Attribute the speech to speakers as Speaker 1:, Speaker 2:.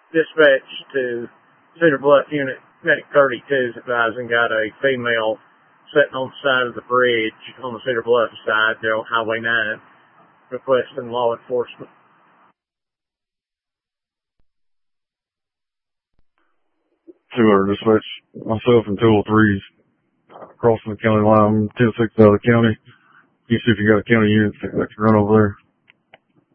Speaker 1: Dispatch to Cedar Bluff Unit Medic 32 is advising got a female sitting on the side of the bridge on the Cedar Bluff side there on Highway 9 requesting law enforcement.
Speaker 2: Two-hour dispatch. Myself and 203's crossing the county line, 10-6 out of the county. You see if you got a county unit that can run over there.